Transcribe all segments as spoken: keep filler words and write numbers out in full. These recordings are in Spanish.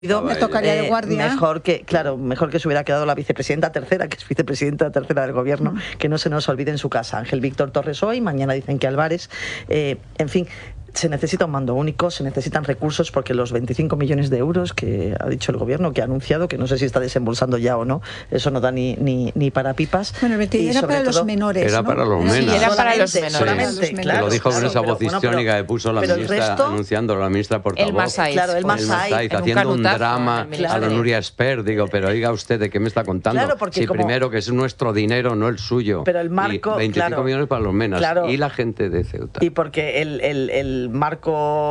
Me tocaría de guardia. Eh, mejor que, claro, mejor que se hubiera quedado la vicepresidenta tercera, que es vicepresidenta tercera del gobierno, mm. que no se nos olvide en su casa. Ángel Víctor Torres hoy, mañana dicen que Álvarez, eh, en fin. Se necesita un mando único, se necesitan recursos porque los veinticinco millones de euros que ha dicho el gobierno, que ha anunciado, que no sé si está desembolsando ya o no, eso no da ni, ni, ni para pipas. Bueno, y era para todo, los menores, Era ¿no? para los menas. Sí, era para los menores. Solamente, sí. claro, lo dijo claro, con esa voz bueno, histriónica pero, que puso la ministra, resto, anunciándolo, la ministra portavoz. El Masaiz. Claro, el Masaiz. Haciendo un, un drama claro. a la Nuria Esper. Digo, pero oiga usted, ¿de qué me está contando? Claro, porque si como, primero que es nuestro dinero, no el suyo. Pero el marco, y veinticinco claro, millones para los menas. Claro, y la gente de Ceuta. Y porque el, el, el marco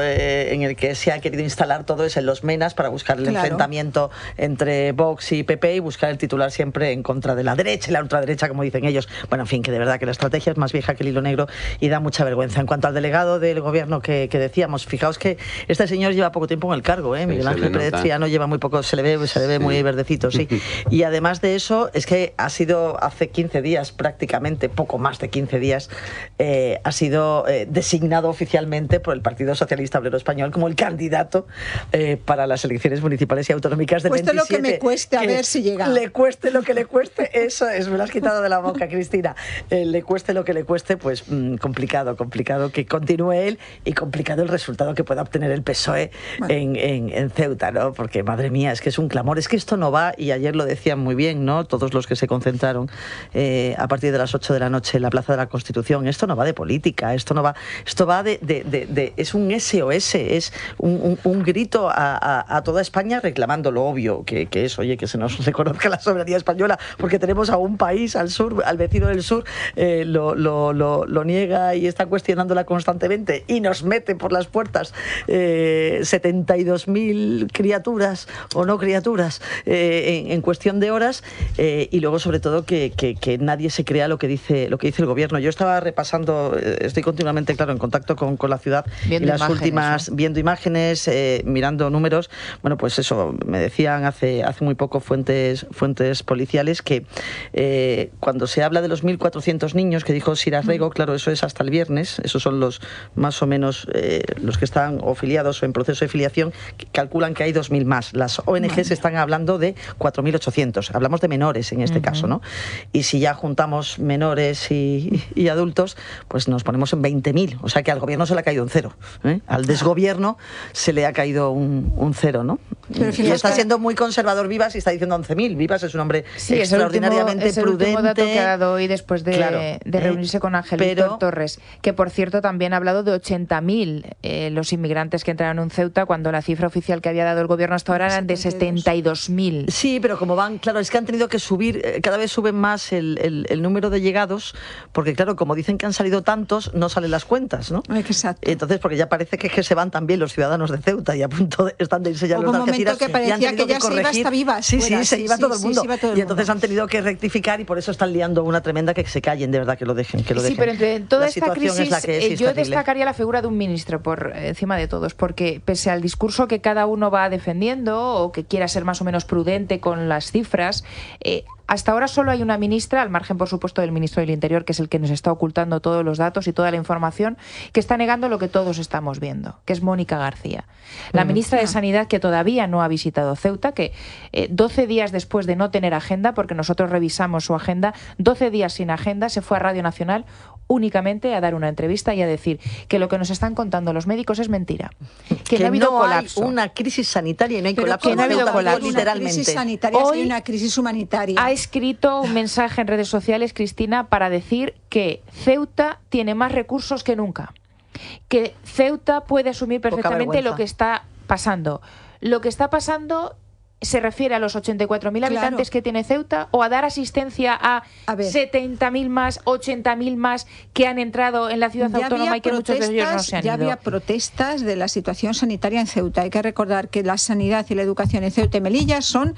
en el que se ha querido instalar todo es en los menas para buscar el claro. enfrentamiento entre Vox y P P y buscar el titular siempre en contra de la derecha y la ultraderecha, como dicen ellos. Bueno, en fin, que de verdad que la estrategia es más vieja que el hilo negro y da mucha vergüenza. En cuanto al delegado del gobierno que, que decíamos, fijaos que este señor lleva poco tiempo en el cargo, ¿eh? Miguel Ángel Pérez Triano lleva muy poco, se le ve, se le ve sí. muy verdecito, sí. Y además de eso, es que ha sido hace quince días prácticamente, poco más de quince días, eh, ha sido eh, designado oficialmente por el Partido Socialista Obrero Español como el candidato eh, para las elecciones municipales y autonómicas del cueste veintisiete. Lo que me cueste, a ver si llega. Le cueste lo que le cueste, eso es, me lo has quitado de la boca, Cristina. Eh, le cueste lo que le cueste, pues mmm, complicado, complicado que continúe él y complicado el resultado que pueda obtener el P S O E bueno. en, en, en Ceuta, ¿no? Porque, madre mía, es que es un clamor, es que esto no va, y ayer lo decían muy bien, ¿no? Todos los que se concentraron eh, a partir de las ocho de la noche en la Plaza de la Constitución, esto no va de política, esto no va, esto va de, de, de, de es un S O S, es un, un, un grito a, a, a toda España reclamando lo obvio, que, que es, oye, que se nos reconozca la soberanía española, porque tenemos a un país al sur, al vecino del sur, eh, lo, lo, lo, lo niega y está cuestionándola constantemente y nos mete por las puertas eh, setenta y dos mil criaturas o no criaturas eh, en, en cuestión de horas eh, y luego sobre todo que, que, que nadie se crea lo que dice lo que dice el gobierno. Yo estaba repasando, estoy continuamente, claro, en contacto con, con la ciudad viendo y las imágenes, últimas, ¿no? viendo imágenes, eh, mirando números. Bueno, pues eso, me decían hace, hace muy poco fuentes, fuentes policiales que eh, cuando se habla de los mil cuatrocientos niños que dijo Sira Rego, claro, eso es hasta el viernes, esos son los más o menos eh, los que están o filiados o en proceso de filiación, que calculan que hay dos mil más. Las O N Ges vale. están hablando de cuatro mil ochocientos. Hablamos de menores en este uh-huh. caso, ¿no? Y si ya juntamos menores y, y adultos, pues nos ponemos en veinte mil. O sea que al gobierno se le ha caído un cero. ¿eh? Al desgobierno se le ha caído un, un cero, ¿no? Pero y está que... siendo muy conservador Vivas y está diciendo once mil. Vivas es un hombre sí, extraordinariamente es el último, prudente. Es el último dato que ha dado hoy después de, claro, de reunirse eh, con Ángel pero... Víctor Torres, que por cierto también ha hablado de ochenta mil eh, los inmigrantes que entraron en Ceuta, cuando la cifra oficial que había dado el gobierno hasta ahora eran de setenta y dos mil. Sí, pero como van, claro, es que han tenido que subir, eh, cada vez suben más el, el, el número de llegados, porque claro, como dicen que han salido tantos, no salen las cuentas, ¿no? Exacto. Entonces, porque ya parece que, que se van también los ciudadanos de Ceuta y a punto de, están de irse ya los de Algeciras. Que parecía y han que ya que se iba hasta Vivas. Sí, fuera, sí, se sí, iba sí, todo el mundo. Sí, sí, todo el y entonces mundo. han tenido que rectificar y por eso están liando una tremenda, que se callen, de verdad, que lo dejen. Que lo sí, dejen. pero entre toda la esta crisis, es la que es, eh, yo destacaría la figura de un ministro por encima de todos, porque pese al discurso que cada uno va defendiendo o que quiera ser más o menos prudente con las cifras, eh, hasta ahora solo hay una ministra, al margen por supuesto del ministro del Interior, que es el que nos está ocultando todos los datos y toda la información, que está negando lo que todos estamos viendo, que es Mónica García, la ministra de Sanidad, que todavía no ha visitado Ceuta, que eh, doce días después de no tener agenda, porque nosotros revisamos su agenda, doce días sin agenda, se fue a Radio Nacional únicamente a dar una entrevista y a decir que lo que nos están contando los médicos es mentira, que, que no ha habido no colapso. Hay una crisis sanitaria y no hay Pero colapso. Que no ha habido colapso, literalmente. Una crisis sanitaria, Hoy hay una crisis humanitaria. Ha escrito un mensaje en redes sociales, Cristina, para decir que Ceuta tiene más recursos que nunca, que Ceuta puede asumir perfectamente lo que está pasando. Lo que está pasando se refiere a los ochenta y cuatro mil claro. habitantes que tiene Ceuta, o a dar asistencia a, a setenta mil más, ochenta mil más que han entrado en la ciudad ya autónoma y que muchos de ellos no se han ya ido. Había protestas de la situación sanitaria en Ceuta. Hay que recordar que la sanidad y la educación en Ceuta y Melilla son,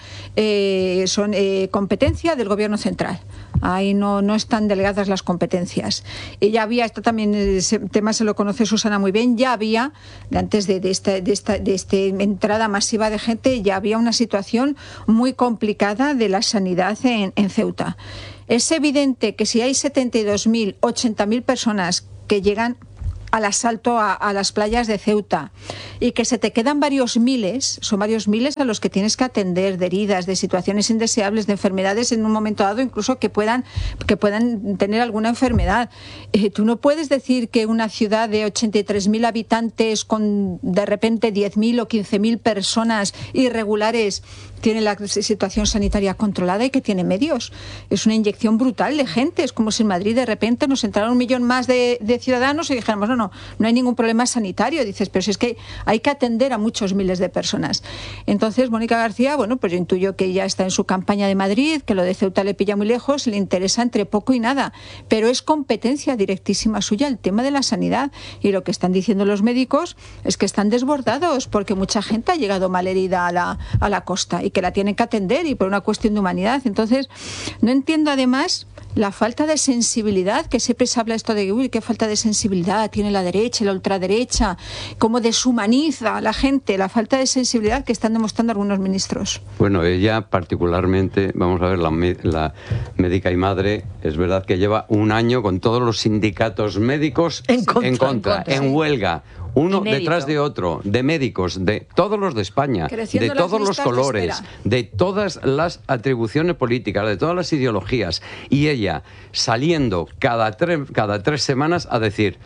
eh, son eh, competencia del gobierno central. Ahí no, no están delegadas las competencias. Y ya había, esto también, ese tema se lo conoce Susana muy bien, ya había, antes de, de, esta, de, esta, de esta entrada masiva de gente, ya había una situación muy complicada de la sanidad en, en Ceuta. Es evidente que si hay setenta y dos mil, ochenta mil personas que llegan al asalto a, a las playas de Ceuta y que se te quedan varios miles, son varios miles a los que tienes que atender, de heridas, de situaciones indeseables, de enfermedades en un momento dado, incluso que puedan, que puedan tener alguna enfermedad. Eh, tú no puedes decir que una ciudad de ochenta y tres mil habitantes con de repente diez mil o quince mil personas irregulares tiene la situación sanitaria controlada y que tiene medios. Es una inyección brutal de gente. Es como si en Madrid de repente nos entrara un millón más de, de ciudadanos y dijéramos, no, no, no hay ningún problema sanitario. Dices, pero si es que hay que atender a muchos miles de personas. Entonces, Mónica García, bueno, pues yo intuyo que ya está en su campaña de Madrid, que lo de Ceuta le pilla muy lejos, le interesa entre poco y nada, pero es competencia directísima suya el tema de la sanidad. Y lo que están diciendo los médicos es que están desbordados porque mucha gente ha llegado malherida a la, a la costa y que la tienen que atender y por una cuestión de humanidad. Entonces, no entiendo además la falta de sensibilidad, que siempre se habla esto de uy, qué falta de sensibilidad tiene la derecha y la ultraderecha, cómo deshumaniza a la gente, la falta de sensibilidad que están demostrando algunos ministros. Bueno, ella particularmente, vamos a ver, la, la médica y madre, es verdad que lleva un año con todos los sindicatos médicos en contra, en, contra, en, contra, en huelga. Uno Inédito. Detrás de otro, de médicos, de todos los de España, Creciendo de todos los colores, de, de todas las atribuciones políticas, de todas las ideologías. Y ella saliendo cada, tre cada tres semanas a decir...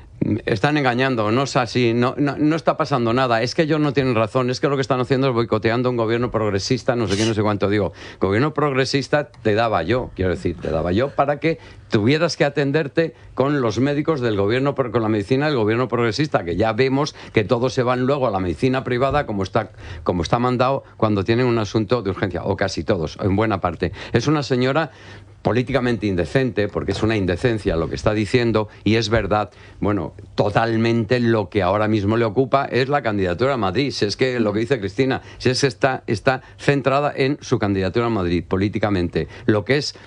Están engañando, no es así, no, no, no está pasando nada, es que ellos no tienen razón, es que lo que están haciendo es boicoteando un gobierno progresista, no sé qué, no sé cuánto digo. Gobierno progresista te daba yo, quiero decir, te daba yo para que tuvieras que atenderte con los médicos del gobierno, con la medicina del gobierno progresista, que ya vemos que todos se van luego a la medicina privada como está, como está mandado cuando tienen un asunto de urgencia, o casi todos, en buena parte. Es una señora políticamente indecente, porque es una indecencia lo que está diciendo, y es verdad, bueno, totalmente lo que ahora mismo le ocupa es la candidatura a Madrid. Si es que lo que dice Cristina, si es que está, está centrada en su candidatura a Madrid políticamente. Lo que es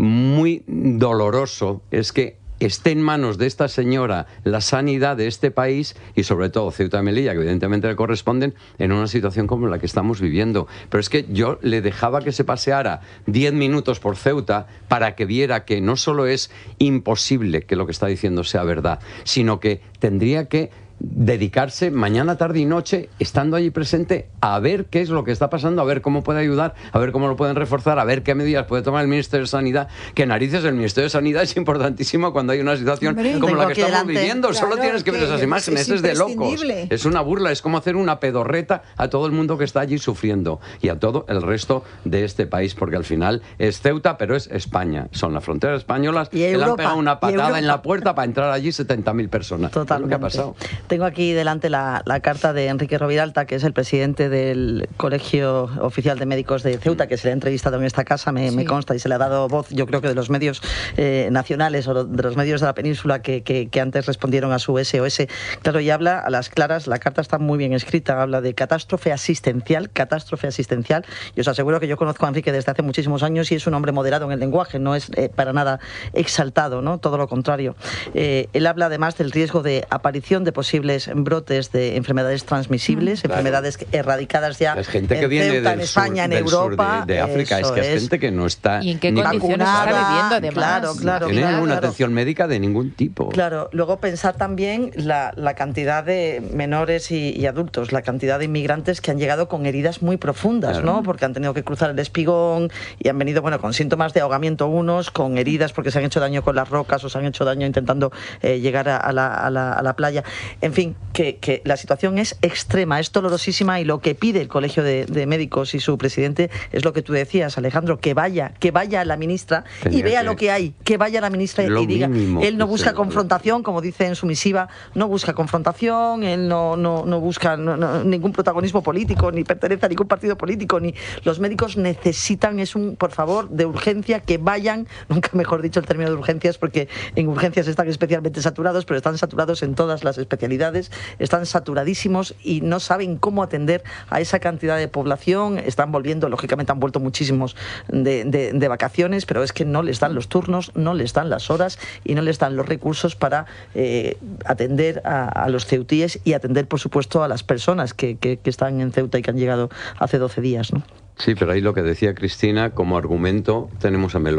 muy doloroso es que esté en manos de esta señora la sanidad de este país y sobre todo Ceuta y Melilla, que evidentemente le corresponden, en una situación como la que estamos viviendo. Pero es que yo le dejaba que se paseara diez minutos por Ceuta para que viera que no solo es imposible que lo que está diciendo sea verdad, sino que tendría que dedicarse mañana, tarde y noche, estando allí presente, a ver qué es lo que está pasando, a ver cómo puede ayudar, a ver cómo lo pueden reforzar, a ver qué medidas puede tomar el Ministerio de Sanidad, que narices el Ministerio de Sanidad es importantísimo cuando hay una situación Hombre, como la que estamos delante. viviendo. Claro, Solo tienes que, que ver esas imágenes, es, es de locos. Es una burla, es como hacer una pedorreta a todo el mundo que está allí sufriendo y a todo el resto de este país, porque al final es Ceuta, pero es España. Son las fronteras españolas que le han pegado una patada en la puerta para entrar allí setenta mil personas. Totalmente. Es lo que ha pasado. Tengo aquí delante la, la carta de Enrique Roviralta, que es el presidente del Colegio Oficial de Médicos de Ceuta, que se le ha entrevistado en esta casa, me, sí. me consta, y se le ha dado voz, yo creo que de los medios eh, nacionales o de los medios de la península que, que, que antes respondieron a su S O S. Claro, y habla a las claras, la carta está muy bien escrita, habla de catástrofe asistencial, catástrofe asistencial, y os aseguro que yo conozco a Enrique desde hace muchísimos años y es un hombre moderado en el lenguaje, no es eh, para nada exaltado, ¿no? Todo lo contrario. Eh, él habla además del riesgo de aparición de posibles brotes de enfermedades transmisibles, claro. enfermedades erradicadas ya es gente en que viene Ceuta, del en España, sur, en Europa. De, de África, es que es, es gente que no está ¿Y en qué ni condiciones vacunada, está viviendo además? Claro, claro. No tiene claro, ninguna claro. atención médica de ningún tipo. Claro, luego pensar también la, la cantidad de menores y, y adultos, la cantidad de inmigrantes que han llegado con heridas muy profundas, claro. ¿no? Porque han tenido que cruzar el Espigón y han venido, bueno, con síntomas de ahogamiento unos, con heridas porque se han hecho daño con las rocas o se han hecho daño intentando eh, llegar a, a, la, a, la, a la playa. En fin, que, que la situación es extrema, es dolorosísima y lo que pide el Colegio de, de Médicos y su presidente es lo que tú decías, Alejandro, que vaya, que vaya la ministra Tenía y vea que... lo que hay, que vaya la ministra y diga, él no busca confrontación, como dice en su misiva, no busca confrontación, él no, no, no busca no, no, ningún protagonismo político, ni pertenece a ningún partido político, ni los médicos necesitan, es un, por favor, de urgencia, que vayan, nunca mejor dicho el término de urgencias, porque en urgencias están especialmente saturados, pero están saturados en todas las especialidades, están saturadísimos y no saben cómo atender a esa cantidad de población, están volviendo, lógicamente han vuelto muchísimos de, de, de vacaciones, pero es que no les dan los turnos, no les dan las horas y no les dan los recursos para eh, atender a, a los ceutíes y atender, por supuesto, a las personas que, que, que están en Ceuta y que han llegado hace doce días, ¿no? Sí, pero ahí lo que decía Cristina, como argumento tenemos a Meloni.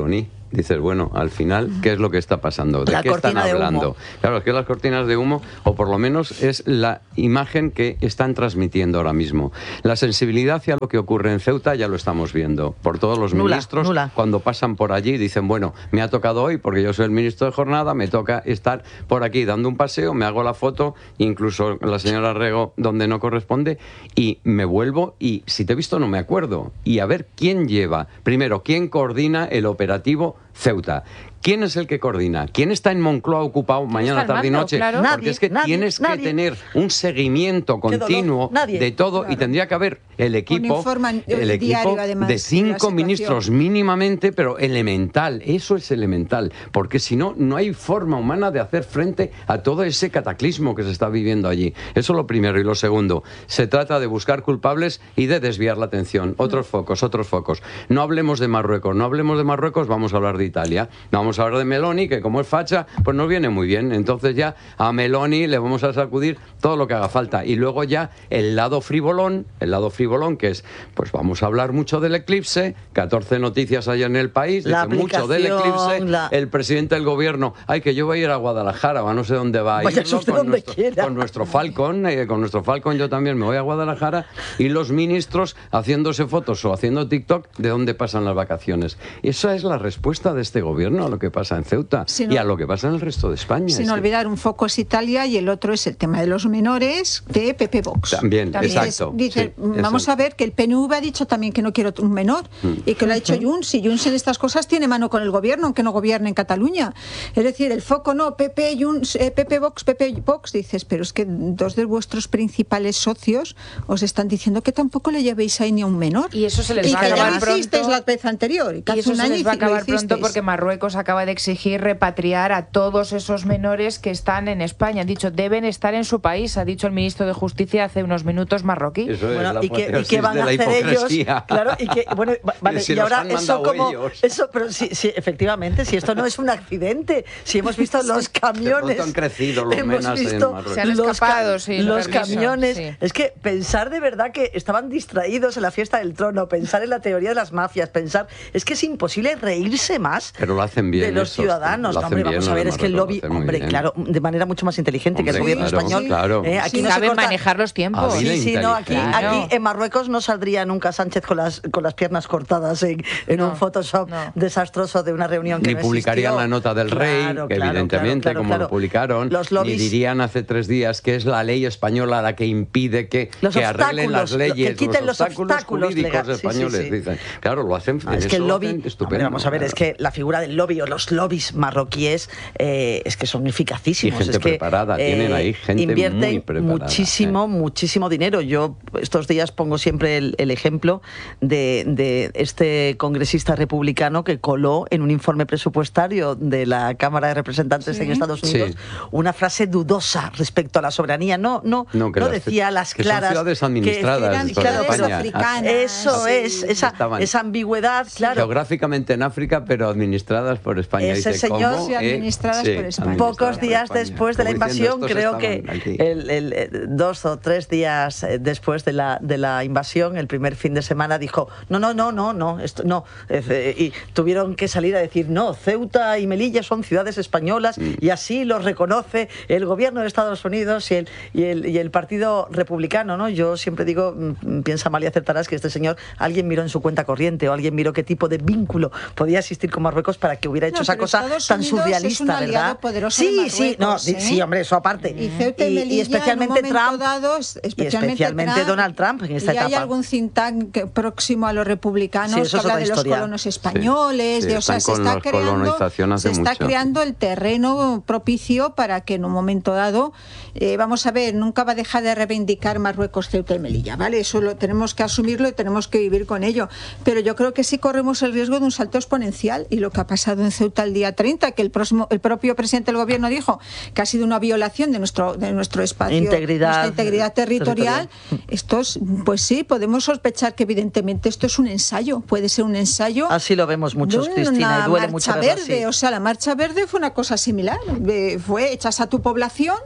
dices, bueno, al final, ¿qué es lo que está pasando? ¿De la qué están hablando? De claro, es que las cortinas de humo, o por lo menos es la imagen que están transmitiendo ahora mismo. La sensibilidad hacia lo que ocurre en Ceuta ya lo estamos viendo. Por todos los nula, ministros, nula. cuando pasan por allí, dicen, bueno, me ha tocado hoy, porque yo soy el ministro de jornada, me toca estar por aquí dando un paseo, me hago la foto, incluso la señora Rego donde no corresponde, y me vuelvo, y si te he visto no me acuerdo. Y a ver quién lleva, primero, quién coordina el operativo Ceuta. ¿Quién es el que coordina? ¿Quién está en Moncloa ocupado mañana, tarde y noche? Claro. Porque Nadie, es que nadie, tienes nadie. que tener un seguimiento continuo de todo, claro. y tendría que haber el equipo, informe el equipo diario, además, de de cinco la ministros situación. mínimamente, pero elemental. Eso es elemental, porque si no, no hay forma humana de hacer frente a todo ese cataclismo que se está viviendo allí. Eso es lo primero. Y lo segundo, se trata de buscar culpables y de desviar la atención. Otros Mm. focos, otros focos. No hablemos de Marruecos, no hablemos de Marruecos, vamos a hablar de Italia. Vamos a hablar de Meloni, que como es facha, pues nos viene muy bien. Entonces ya a Meloni le vamos a sacudir todo lo que haga falta. Y luego ya el lado frivolón, el lado frivolón que es, pues vamos a hablar mucho del eclipse, catorce noticias allá en el país, La dice mucho del eclipse, la... el presidente del gobierno, ay, que yo voy a ir a Guadalajara, o a no sé dónde va a ir, Vaya ¿no? usted con, donde nuestro, quiera. con nuestro Falcon, eh, con nuestro Falcon yo también me voy a Guadalajara, y los ministros haciéndose fotos o haciendo TikTok de dónde pasan las vacaciones. Esa es la respuesta de este gobierno a lo que pasa en Ceuta Sin y a lo que pasa en el resto de España. Sin es olvidar, un foco es Italia y el otro es el tema de los menores de P P Vox. También, También exacto. Dice, Sí, vamos exacto. a ver que el P N V ha dicho también que no quiere un menor Mm. y que lo ha dicho Junts, y Junts en estas cosas tiene mano con el gobierno, aunque no gobierne en Cataluña. Es decir, el foco no, P P, Junts, eh, P P Vox, P P Vox, dices, pero es que dos de vuestros principales socios os están diciendo que tampoco le llevéis ahí ni a un menor. Y eso se les y va a que ya acabar lo hicisteis pronto. la vez anterior. Y, que Y hace eso un se año les va a lo acabar pronto hicisteis. porque Marruecos acaba de exigir repatriar a todos esos menores que están en España. Han dicho, deben estar en su país, ha dicho el ministro de Justicia hace unos minutos marroquí. Eso es Bueno, la ¿y qué, y apoteosis qué van de a la hacer ellos? hipocresía. Claro, y que, bueno, va- vale, Si y los ahora han eso mandado como ellos. eso, pero sí, sí, efectivamente, si esto no es un accidente, si hemos visto los camiones, pronto han crecido los hemos menas en visto Marruecos. Se han los, escapado, ca- sí, los permiso, camiones, sí. es que pensar de verdad que estaban distraídos en la fiesta del trono, pensar en la teoría de las mafias, pensar, es que es imposible reírse más Pero lo hacen bien de los estos, ciudadanos. lo No, hacen hombre, bien vamos a los ver, de es que el Marruecos, lobby, lo hacen muy hombre, bien. claro, de manera mucho más inteligente que el Hombre, gobierno claro, español. claro. Eh, aquí Sí, no se saben corta- manejar los tiempos. Habila Sí, sí, no, aquí, inteligente. aquí Claro. en Marruecos no saldría nunca Sánchez con las, con las piernas cortadas en, en No, un Photoshop no. desastroso de una reunión que Ni no publicarían existió. la nota del rey, Claro, que claro, evidentemente, claro, como claro. lo publicaron, Los ni lobbies, dirían hace tres días que es la ley española la que impide que, Los que arreglen las obstáculos, leyes, que quiten los obstáculos jurídicos legales. Sí, sí, españoles. sí. Dicen. Claro, lo hacen Ah, es en que eso el lo lobby, hacen hombre, estupendo. vamos a ver, claro. es que la figura del lobby o los lobbies marroquíes eh, es que son eficacísimos. Y gente es que, preparada, tienen ahí gente invierten muy preparada, muchísimo, eh. muchísimo dinero. Yo estos días pongo siempre el, el ejemplo de, de este congresista republicano que coló en un informe presupuestario de la Cámara de Representantes Sí. en Estados Unidos Sí. una frase dudosa respecto a la soberanía. No, no, No, no, que las- decía a las que son claras ciudades administradas que eran de toda ciudades España. africanas. eso Sí. es, esa, Estaban esa ambigüedad, claro. Geográficamente en África, pero administradas por España. Ese Dice, señor- ¿cómo? Sí, administradas Eh, por España. administradas Pocos por días España. después de la Como diciendo, invasión, estos creo que estaban aquí. el, el, eh, dos o tres días eh, después de la, de la invasión, el primer fin de semana, dijo, no, no, no, no, no, esto, no. Eh, y tuvieron que salir a decir, no, Ceuta y Melilla son ciudades españolas Mm. y así los reconoce el gobierno de Estados Unidos y el, y el, y el Partido Republicano, ¿no? Yo siempre digo, mm, piensa mal y acertarás, que este señor, alguien miró en su cuenta corriente o alguien miró qué tipo de vínculo podía existir con Marruecos para que hubiera hecho No, esa pero cosa Estados tan Unidos surrealista, es un aliado ¿verdad? poderoso Sí, de sí, no, Marruecos, di- ¿eh? sí, hombre, eso aparte. Y Ceuta y, Melilla, especialmente en un momento Trump dado, y especialmente, especialmente Donald Trump en esta y hay etapa. algún think tank que- próximo a los republicanos Sí, eso que es habla otra de los historia. colonos españoles, Sí, de, o sea, están se con está la creando, colonización hace se está mucho. creando el terreno propicio para que en un momento dado, eh, vamos a ver, nunca va a dejar de reivindicar Marruecos, Ceuta y Melilla, ¿vale? Eso lo tenemos que asumirlo y tenemos que vivir con ello. Pero yo creo que sí corremos el riesgo de un salto exponencial, y lo que ha pasado en Ceuta el día treinta, que el próximo, el propio presidente del gobierno dijo que ha sido una violación de nuestro, de nuestro espacio, Integridad, nuestra integridad territorial. territorial. Estos, pues sí, podemos sospechar que evidentemente esto es un ensayo, puede ser un ensayo. Así lo vemos muchos, de Cristina, una y duele marcha mucho verlo verde, así. o sea, la marcha verde fue una cosa similar, eh, fue echas a tu población,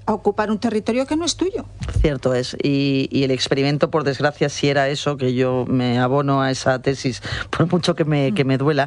a ocupar un territorio que no es tuyo. Cierto es, y, y el experimento, por desgracia, si era eso, que yo me abono a esa tesis, por mucho que me, que me duela,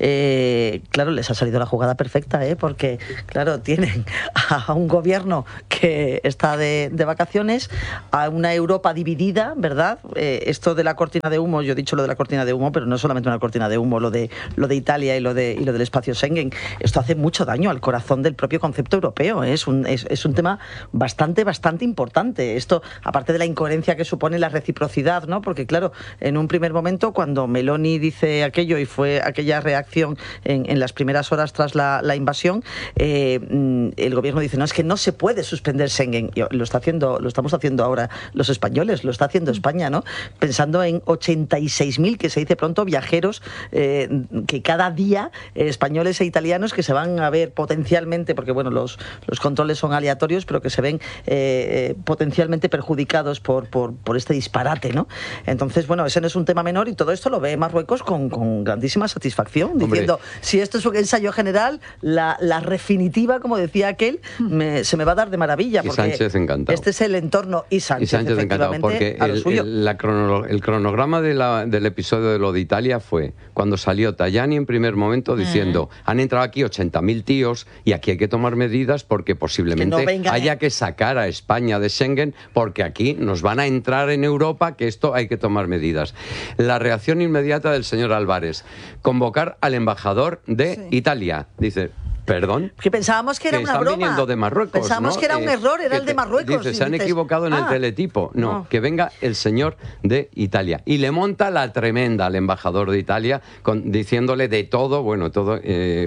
eh, claro, les ha salido la jugada perfecta, ¿eh? Porque, claro, tienen a un gobierno que está de, de vacaciones, a una Europa dividida, ¿verdad? Eh, esto de la cortina de humo, yo he dicho lo de la cortina de humo, pero no solamente una cortina de humo, lo de, lo de Italia y lo, de, y lo del espacio Schengen, esto hace mucho daño al corazón del propio concepto europeo, ¿eh? es, un, es, es un tema bastante, bastante importante. Esto, aparte de la incoherencia que supone la reciprocidad, ¿no? Porque, claro, en un primer momento, cuando Meloni dice aquello y fue aquella reacción en, en las primeras horas tras la, la invasión, eh, el gobierno dice, no, es que no se puede suspender Schengen. Y lo está haciendo, lo estamos haciendo ahora los españoles, lo está haciendo España, ¿no? Pensando en ochenta y seis mil, que se dice pronto, viajeros eh, que cada día, eh, españoles e italianos, que se van a ver potencialmente, porque, bueno, los, los controles son aleatorios, pero que se ven eh, potencialmente perjudicados por, por, por este disparate, ¿no? Entonces, bueno, ese no es un tema menor y todo esto lo ve Marruecos con, con grandísima satisfacción, Hombre. diciendo, si esto es un ensayo general, la, la definitiva, como decía aquel, me, se me va a dar de maravilla, porque y Sánchez encantado. Este es el entorno, y Sánchez, y Sánchez encantado, porque a lo el, suyo. El, la crono, el cronograma de la, del episodio de lo de Italia fue cuando salió Tajani en primer momento diciendo, mm. han entrado aquí ochenta mil tíos y aquí hay que tomar medidas porque posiblemente que no vengan, haya que sacar a España de Schengen porque aquí nos van a entrar en Europa, que esto hay que tomar medidas. La reacción inmediata del señor Álvarez, convocar al embajador de sí. Italia. Dice, ¿perdón? Que pensábamos que era que una están broma. viniendo de Marruecos, pensábamos ¿no? que era un eh, error, era el de te, Marruecos. Dice, se han dices, equivocado en ah, el teletipo. No, no, que venga el señor de Italia. Y le monta la tremenda al embajador de Italia, con, diciéndole de todo, bueno, todo... Eh,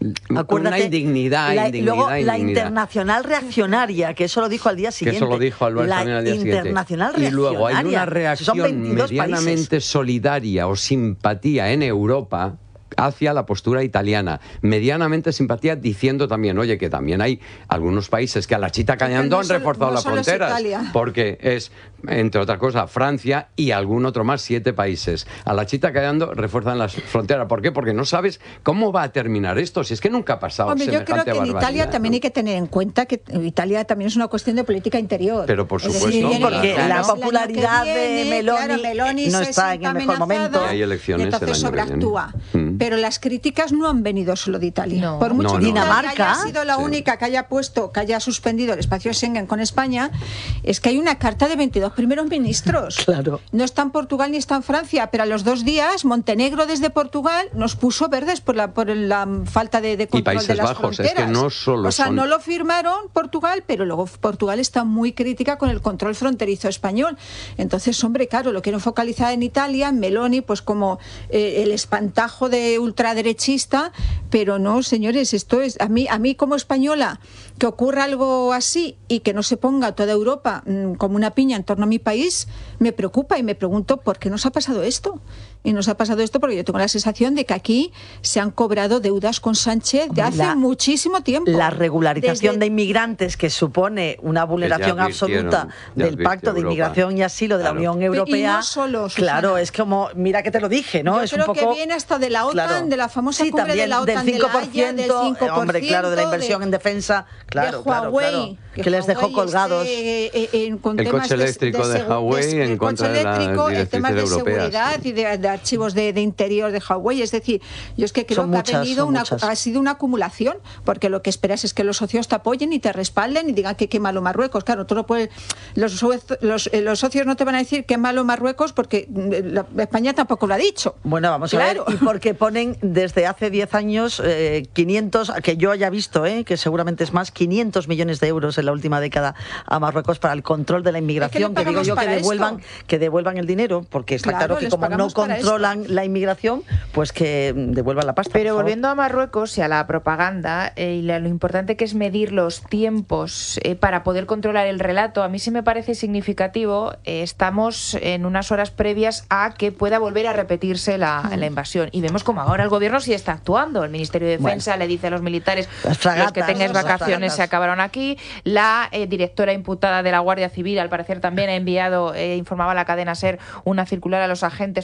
una indignidad, la, indignidad, luego, indignidad. La internacional reaccionaria, que eso lo dijo al día siguiente. Que eso lo dijo Álvarez la también al día internacional siguiente. Y luego hay una reacción medianamente países. solidaria o simpatía en Europa hacia la postura italiana, medianamente simpatía, diciendo también, oye, que también hay algunos países que a la chita callando no han reforzado no las fronteras, porque es, entre otras cosas, Francia y algún otro más, siete países. A la chita callando refuerzan las fronteras. ¿Por qué? Porque no sabes cómo va a terminar esto, si es que nunca ha pasado Hombre, semejante yo creo que en Italia ¿no? también hay que tener en cuenta que Italia también es una cuestión de política interior. Pero por supuesto. Sí, porque claro. la popularidad viene, de Meloni, claro, Meloni no está en el mejor momento. Y hay elecciones y entonces el año sobreactúa. Mm. Pero las críticas no han venido solo de Italia. No. Por mucho no, que no. Dinamarca Italia haya sido la sí. única que haya puesto, que haya suspendido el espacio Schengen con España, es que hay una carta de veintidós primeros ministros. Claro. No está en Portugal ni está en Francia, pero a los dos días Montenegro desde Portugal nos puso verdes por la, por la falta de, de control y Países de las Bajos, fronteras. Es que no solo o sea, son... no lo firmaron Portugal, pero luego Portugal está muy crítica con el control fronterizo español. Entonces, hombre, claro, lo quieren focalizar en Italia, en Meloni, pues como eh, el espantajo de ultraderechista, pero no, señores, esto es, a mí, a mí como española, que ocurra algo así y que no se ponga toda Europa mmm, como una piña en torno a mi país, me preocupa y me pregunto por qué nos ha pasado esto. Y nos ha pasado esto porque yo tengo la sensación de que aquí se han cobrado deudas con Sánchez de hace la, muchísimo tiempo. La regularización Desde... de inmigrantes, que supone una vulneración absoluta del Pacto de Inmigración y Asilo de claro. la Unión Europea. Y no solo, Susana. Claro, es como, mira que te lo dije, ¿no? Yo es creo un poco, que viene hasta de la OTAN, claro. de la famosa sí, cumbre de la OTAN, del cinco por ciento, de la Haya, del cinco por ciento, hombre, claro, de la inversión de, en defensa, claro, de Huawei, claro, claro. Que, que les dejó colgados. Este, eh, eh, con el coche eléctrico de, de Huawei de, en contra de las directrices temas de europeas. Seguridad y de, de archivos de, de interior de Huawei. Es decir, yo es que creo son que muchas, ha, venido una, muchas. ha sido una acumulación, porque lo que esperas es que los socios te apoyen y te respalden y digan que qué malo Marruecos. Claro, tú no puedes, los, los, los socios no te van a decir qué malo Marruecos porque la, España tampoco lo ha dicho. Bueno, vamos claro. a ver, y porque ponen desde hace diez años eh, quinientos, que yo haya visto, eh, que seguramente es más, quinientos millones de euros en la última década a Marruecos para el control de la inmigración, es que, que digo yo que devuelvan, esto. que devuelvan el dinero, porque está claro, claro que como no controlan la inmigración, pues que devuelvan la pasta. Pero volviendo a Marruecos y a la propaganda, eh, y lo importante que es medir los tiempos eh, para poder controlar el relato, a mí sí me parece significativo. Eh, estamos en unas horas previas a que pueda volver a repetirse la, mm. la invasión. Y vemos como ahora el gobierno sí está actuando. El Ministerio de Defensa bueno. le dice a los militares, fragatas, los que tengáis vacaciones se acabaron aquí. La eh, directora imputada de la Guardia Civil, al parecer también ha enviado, eh, informaba a la cadena SER, una circular a los agentes para decir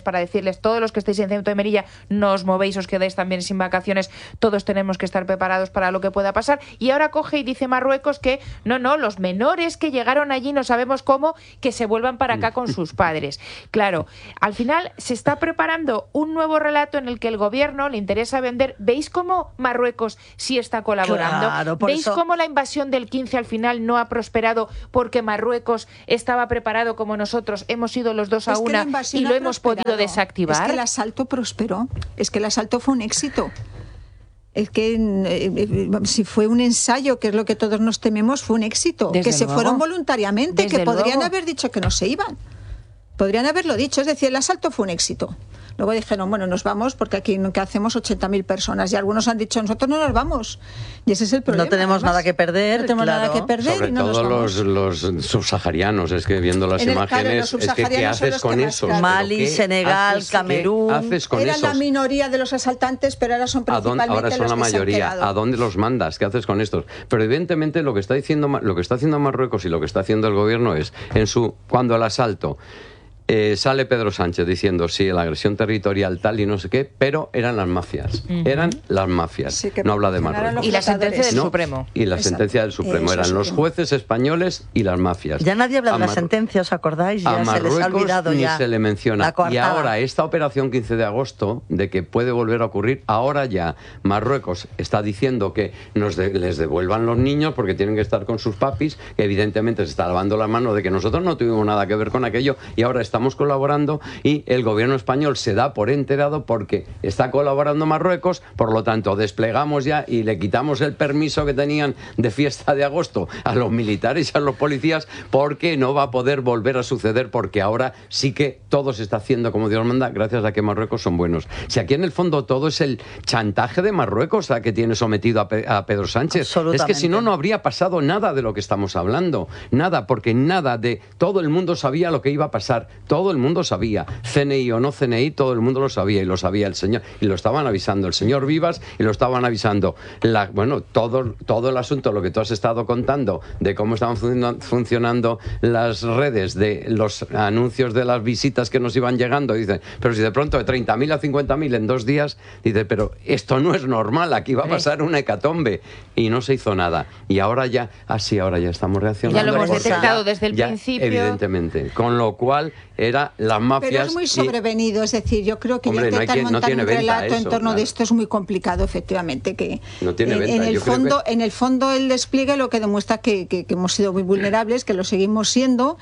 decirles, todos los que estéis en Ceuta y Melilla, no os movéis, os quedáis también sin vacaciones, todos tenemos que estar preparados para lo que pueda pasar. Y ahora coge y dice Marruecos que no, no, los menores que llegaron allí, no sabemos cómo, que se vuelvan para acá con sus padres. Claro, al final se está preparando un nuevo relato en el que el gobierno le interesa vender. ¿Veis cómo Marruecos sí está colaborando? Claro, por ¿Veis eso... cómo la invasión del quince al final no ha prosperado porque Marruecos estaba preparado como nosotros? Hemos ido los dos a es una y lo hemos podido desactivar. Es que el asalto prosperó, es que el asalto fue un éxito. Es que eh, si fue un ensayo, que es lo que todos nos tememos, fue un éxito. Desde que se luego. fueron voluntariamente, Desde que podrían luego. haber dicho que no se iban. Podrían haberlo dicho, es decir, el asalto fue un éxito. Luego dijeron, bueno, nos vamos porque aquí ¿qué hacemos? ochenta mil personas. Y algunos han dicho, nosotros no nos vamos. Y ese es el problema. No tenemos además. nada que perder. No tenemos claro. nada que perder Sobre y no todo nos vamos. los, los subsaharianos, es que viendo las En el- imágenes, claro, los es que ¿qué subsaharianos son haces los con que más esos? ganan. Mali, ¿Pero qué Senegal, haces- Camerún. ¿Qué haces con Era esos? la minoría de los asaltantes, pero ahora son ¿A dónde- principalmente ahora son los la que se han mayoría. quedado. ¿A dónde los mandas? ¿Qué haces con estos? Pero evidentemente lo que está diciendo Ma- lo que está haciendo Marruecos y lo que está haciendo el gobierno es en su cuando el asalto eh, sale Pedro Sánchez diciendo sí, la agresión territorial tal y no sé qué, pero eran las mafias. Uh-huh. Eran las mafias. Sí, que no habla de funcionaron Marruecos. Y la sentencia del No, Supremo. Y la Exacto. sentencia del Supremo. Eso Eran sí los que- jueces españoles y las mafias. Ya nadie habla A de la Mar- sentencia, ¿os acordáis? A Ya se les ha Marruecos olvidado ni ya. se le menciona. La Y coartada. ahora esta operación quince de agosto, de que puede volver a ocurrir, ahora ya Marruecos está diciendo que nos de- les devuelvan los niños porque tienen que estar con sus papis, que evidentemente se está lavando la mano de que nosotros no tuvimos nada que ver con aquello y ahora estamos colaborando y el gobierno español se da por enterado porque está colaborando Marruecos, por lo tanto desplegamos ya y le quitamos el permiso que tenían de fiesta de agosto a los militares y a los policías porque no va a poder volver a suceder porque ahora sí que todo se está haciendo como Dios manda gracias a que Marruecos son buenos. Si aquí en el fondo todo es el chantaje de Marruecos a que tiene sometido a, Pe- a Pedro Sánchez, es que si no, no habría pasado nada de lo que estamos hablando, nada, porque nada de todo el mundo sabía lo que iba a pasar, todo el mundo sabía, C N I o no C N I, todo el mundo lo sabía y lo sabía el señor, y lo estaban avisando el señor Vivas y lo estaban avisando, la, bueno, todo, todo el asunto, lo que tú has estado contando de cómo estaban fun- funcionando las redes, de los anuncios de las visitas que nos iban llegando, dicen, pero si de pronto de treinta mil a cincuenta mil en dos días, dice, pero esto no es normal, aquí va a pasar una hecatombe, y no se hizo nada, y ahora ya, así ah, ahora ya estamos reaccionando. Ya lo hemos porque detectado ya- desde el ya, principio. Evidentemente, con lo cual era las mafias. Pero es muy y- sobrevenido, es decir, yo creo que Hombre, ya no hay intentar quien- no montar tiene un venta relato eso, en torno claro. de esto es muy complicado, efectivamente. Que No tiene en, venta, en el yo creo fondo, que- en el fondo el despliegue lo que demuestra que, que, que hemos sido muy vulnerables, que lo seguimos siendo,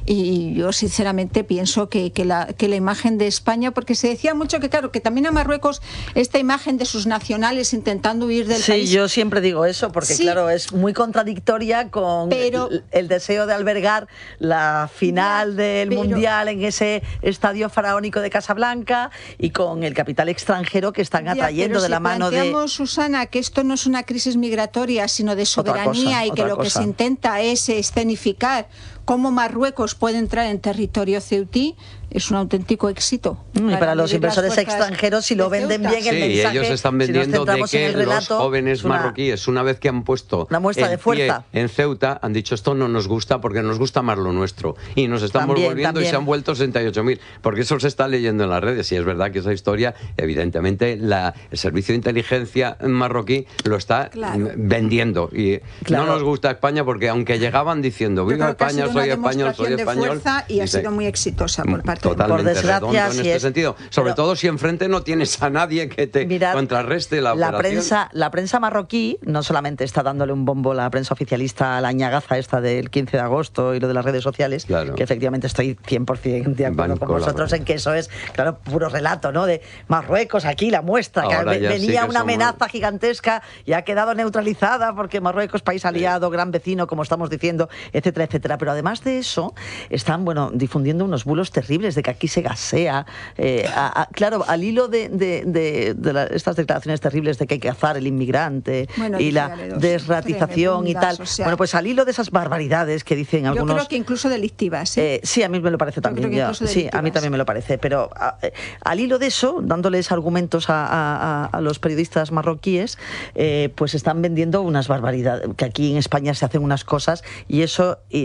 y yo sinceramente pienso que, que, la, que la imagen de España, porque se decía mucho que claro, que también a Marruecos esta imagen de sus nacionales intentando huir del Sí, país. yo siempre digo eso, porque Sí. claro, es muy contradictoria con Pero- el, el deseo de albergar la final Ya, del pero- Mundial en ese estadio faraónico de Casablanca y con el capital extranjero que están Ya, atrayendo pero de si la mano de... planteamos, Susana, que esto no es una crisis migratoria, sino de Otra soberanía cosa, y que otra lo que cosa. se intenta es escenificar cómo Marruecos puede entrar en territorio ceutí, es un auténtico éxito. Mm, Y para los medir las inversores fuerzas extranjeros, si lo de venden Ceuta. bien el Sí, mensaje, y ellos están si nos vendiendo de centramos en que el relato, los jóvenes es una- marroquíes, una vez que han puesto Una muestra el de fuerza. pie en Ceuta, han dicho esto no nos gusta porque nos gusta más lo nuestro. Y nos estamos También, volviendo y también. se han vuelto sesenta y ocho mil. Porque eso se está leyendo en las redes. Y es verdad que esa historia, evidentemente, la, el servicio de inteligencia marroquí lo está Claro. mm, vendiendo. Y Claro. no nos gusta España porque aunque llegaban diciendo Yo viva creo que ha España, sido una soy español, demostración soy de español. fuerza y ha dice, sido muy exitosa por parte de Totalmente Por desgracia, redondo en sí este es. sentido. Sobre Pero- todo si enfrente no tienes a nadie que te Mirad, contrarreste la, la operación. prensa, la prensa marroquí no solamente está dándole un bombo la prensa oficialista a la ñagaza esta del quince de agosto y lo de las redes sociales, Claro. que efectivamente estoy cien por ciento de acuerdo Van con colaborando. vosotros en que eso es, claro, puro relato, ¿no? De Marruecos, aquí la muestra, que Ahora ve- ya sí venía que una somos- amenaza gigantesca y ha quedado neutralizada porque Marruecos, país aliado, gran vecino, como estamos diciendo, etcétera, etcétera. Pero además de eso, están, bueno, difundiendo unos bulos terribles de que aquí se gasea. eh, a- a- claro, al hilo de, de, de- de la- estas declaraciones terribles de que hay que cazar el inmigrante Bueno, y la dígale dos, desratización y tal. tremendas, o sea, bueno, pues al hilo de esas barbaridades que dicen Yo algunos... creo que incluso delictivas. ¿sí? Eh, sí, a mí me lo parece Yo creo también. que ya. incluso Sí, a mí delictivas. también me lo parece. Pero a- eh, al hilo de eso, dándoles argumentos a, a- a- a los periodistas marroquíes, eh, pues están vendiendo unas barbaridades. Que aquí en España se hacen unas cosas y eso iría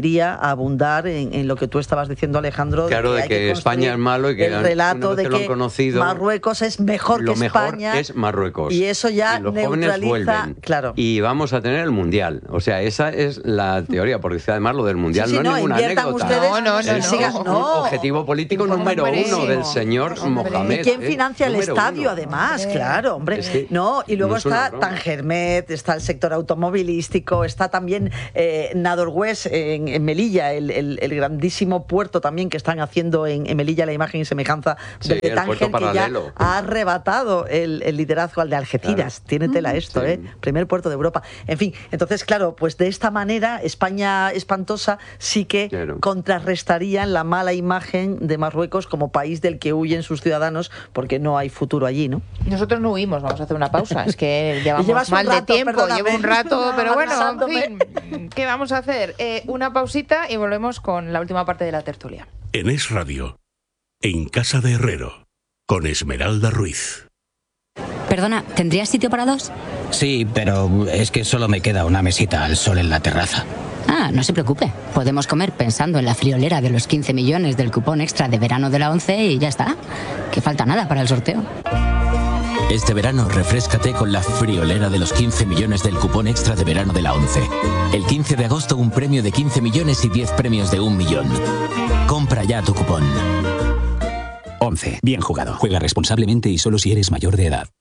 a abundar en, en lo que tú estabas diciendo, Alejandro. Claro, de que, de que España es malo y que el relato de que conocido, Marruecos es mejor lo que mejor España. Es Marruecos. Y eso ya y los neutraliza. Jóvenes vuelven, claro. Y vamos a tener el Mundial. O sea, esa es la teoría, porque además lo del Mundial sí, sí, no, no es ninguna anécdota. Ustedes, no, no, no, es no, no. objetivo político número uno del señor hombre. Mohamed. ¿Y quién eh? financia el número estadio, uno. además? Hombre. Claro, hombre. Es que no, y luego no está Tangermet, está el sector automovilístico, está también eh, Nadorwest en, en Melilla, el, el, el grandísimo puerto también que están haciendo en, en Melilla, la imagen y semejanza sí, de Tánger, que ya ha arrebatado el, el liderazgo al de Algeciras. Claro. Tiene tela esto, sí. ¿eh? Primer puerto de Europa. En fin, entonces, claro, pues de esta manera España espantosa sí que claro. contrarrestarían la mala imagen de Marruecos como país del que huyen sus ciudadanos porque no hay futuro allí, ¿no? Nosotros no huimos, vamos a hacer una pausa. Es que llevamos mal rato, de tiempo, perdóname. llevo un rato, pero bueno, en fin, ¿qué vamos a hacer? Eh, una pausita y volvemos con la última parte de la tertulia. En Es Radio, en Casa de Herrero, con Esmeralda Ruiz. Perdona, ¿tendrías sitio para dos? Sí, pero es que solo me queda una mesita al sol en la terraza. Ah, no se preocupe. Podemos comer pensando en la friolera de los quince millones del cupón extra de verano de la ONCE y ya está. Que falta nada para el sorteo. Este verano refréscate con la friolera de los quince millones del cupón extra de verano de la ONCE. El quince de agosto un premio de quince millones y diez premios de un millón. Compra ya tu cupón. ONCE. Bien jugado. Juega responsablemente y solo si eres mayor de edad.